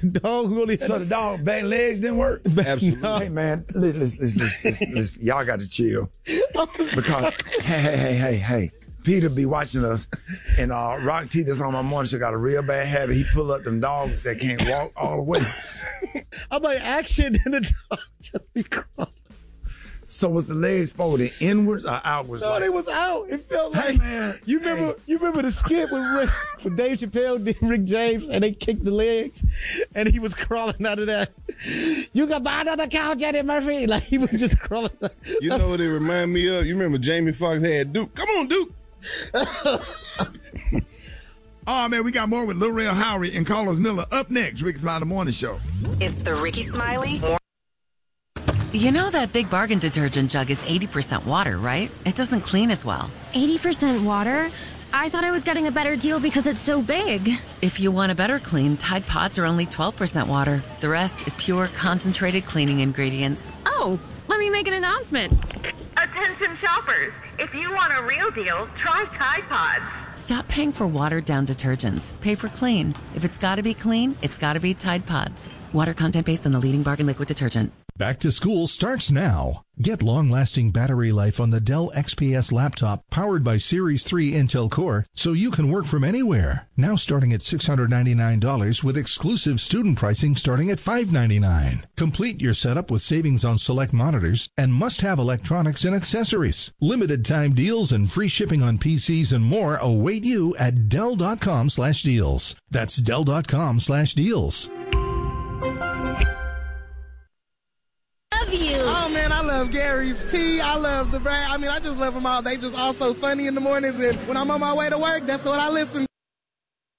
dog really. So the dog back legs didn't work? Absolutely. No. Hey, man, listen. Y'all got to chill. Because, hey. Peter be watching us, and Rock T that's on my morning show got a real bad habit. He pull up them dogs that can't walk all the way. I'm like, action, and the dog just be crawling. So was the legs folded inwards or outwards? No, they was out. It felt like. Hey, man. You remember the skit when Dave Chappelle did Rick James and they kicked the legs and he was crawling out of that. You can buy another couch, Eddie Murphy. Like he was just crawling. You know what it remind me of? You remember Jamie Foxx had Duke? Come on, Duke. Oh, man, we got more with Lil Rel Howery and Carlos Miller up next. Ricky Smiley Morning Show. It's the Ricky Smiley. You know that Big Bargain detergent jug is 80% water, right? It doesn't clean as well. 80% water? I thought I was getting a better deal because it's so big. If you want a better clean, Tide Pods are only 12% water. The rest is pure, concentrated cleaning ingredients. Oh, let me make an announcement. Attention shoppers, if you want a real deal, try Tide Pods. Stop paying for watered-down detergents. Pay for clean. If it's got to be clean, it's got to be Tide Pods. Water content based on the leading bargain liquid detergent. Back to school starts now. Get long-lasting battery life on the Dell XPS laptop powered by Series 3 Intel Core so you can work from anywhere. Now starting at $699 with exclusive student pricing starting at $599. Complete your setup with savings on select monitors and must-have electronics and accessories. Limited time deals and free shipping on PCs and more await you at Dell.com/deals. That's Dell.com/deals. Oh man, I love Gary's Tea. I love the brand. I mean, I just love them all. They just all so funny in the mornings, and when I'm on my way to work, that's what I listen